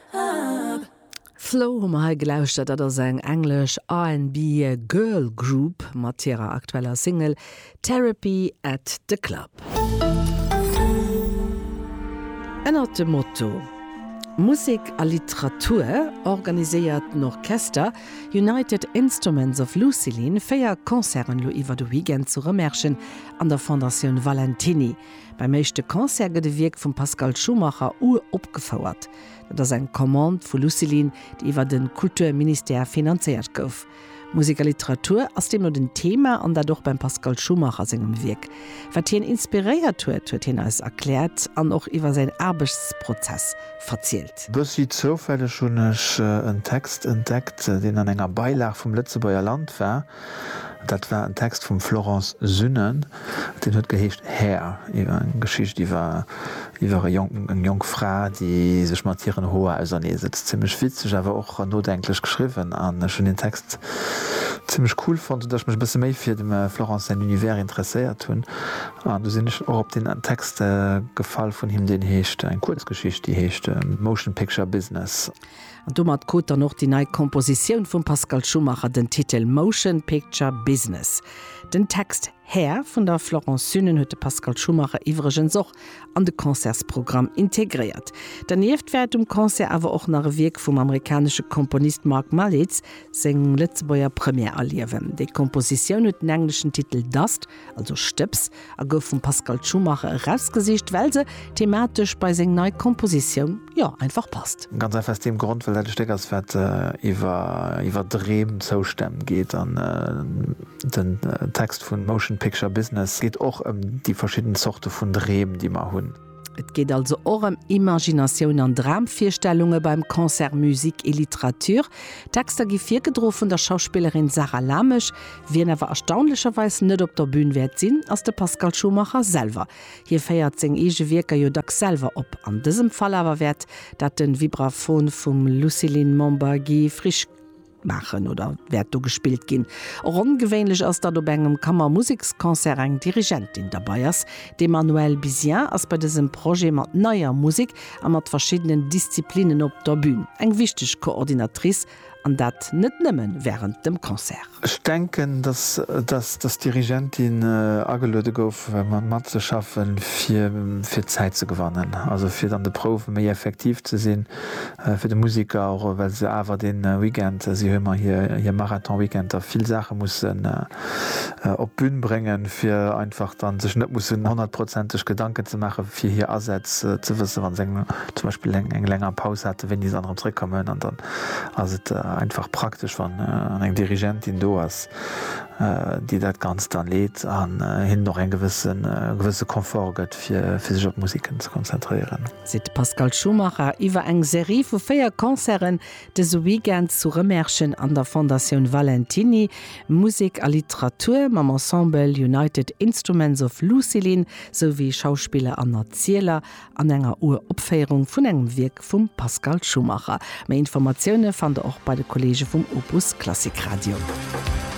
Flo ha gelauscht, dat er seg englisch R&B Girl Group mat ihrer aktueller Single Therapy at the Club. Ennner de Motto Musik a Literatur organiséiert d'Orchester United Instruments of Lucilin féier Konzern lo iwwer de Weekend zu remerschen an der Fondation Valentini. Beim meeschte Konzert gët de Wirk vum Pascal Schumacher opgefauert. Dat ass eng Kommand vu Lucilin, die iwwer den Kulturminister finanziert gouf. Musik a Literatur ass dem no den Thema an datdoch beim Pascal Schumacher segem Wirk. Wat hien inspiréiert huet hin als erklärt an och iwwer se Erbechtsprozess verzielt. Das sieht zofälle schonch en Text entdeckt, den an enger Beilach vum Letzebauer Land war. Dat war ein Text von Florence Sünnen, den huet geheescht Herr, iwwer eng Geschicht iwwer eng jong Fra, die sech matieren hoher als ne sitzt. Ziemlich witzig, aber auch notdenklich geschrieben an schon den Text ziemlich cool fand, dass ich mich ein bisschen mehr für dem Florence sein Univers interessiert hun. Du sinn ich auch op den Text gefallen von ihm, den heescht ein Kurzgeschichte, die heescht Motion Picture Business. Und du mat gut noch die neue Komposition von Pascal Schumacher den Titel Motion Picture Business. Den Text Herr von der Florence Sünnen huet Pascal Schumacher iwregens auch an de Konzertsprogramm integriert. Daneft werd Konzert awer auch nach Wirk vom amerikanische Komponist Mark Malitz seng Letzebauer Premier erliewen. De Komposition huet den englischen Titel Dust, also Stöps, a gouf von Pascal Schumacher herausgesicht, weil se thematisch bei seng neue Komposition ja einfach passt. Ganz einfach aus dem Grund, weil der Steckers iwwer Drehen zoustemmen geht an den Text von Motion Picture Business geht auch die verschiedenen Sorte von Drehen, die man hun. Et geht also auch Imagination an Dramvierstellungen beim Konzert Musik et Literatur. Texter gi vier gedro von der Schauspielerin Sarah Lamesch, wie aber erstaunlicherweise nicht op der Bühne wert sinn als der Pascal Schumacher selber. Hier feiert seg ege Wirker jo da selber op. An diesem Fall aber wert, dat den Vibraphon vom Lucilin Montbargui frisch machen oder werd du gespielt gin. Ungewöhnlich ass dat du engem Kammermusikskonzert eng Dirigentin dabei ass, de Manuel Bizien ass bei diesem Projekt mat neuer Musik a mat verschiedenen Disziplinen op der Bühne. Eng wichtig Koordinatrice an dat net nëmmen während dem Konzert. Ich denke, dass Dirigentin agelöde gouf, man mat ze schaffen fir Zeit zu gewannen. Also fir dann de Profen méi effektiv zu sinn, fir de Musiker auch, weil se awer den Weekend sie hummer hier Marathon-Weekend da viel Sache muss op Bühnen bringen, fir einfach dann sech net muss 100%ig Gedanken zu machen, fir hier Ersatz zu wissen, wann zum Beispiel eng länger Pause hatte, wenn die anderen zurückkommen und dann also einfach praktisch wann eng Dirigentin do ass, die dat ganz dann lädt an hin noch en gewisse Komfort gëtt fir sich op Musiken zu konzentrieren. Seit Pascal Schumacher iwwer eng Serie vu 4 Konzeren des Weekend zu remerschen an der Fondation Valentini, Musik a Literatur mam Ensemble United Instruments of Lucilin sowie Schauspieler an Erzähler an enger Uropféierung vun engem Wirk vum Pascal Schumacher. Mehr Informationen fand auch bei de Kollege vom Opus Klassikradio.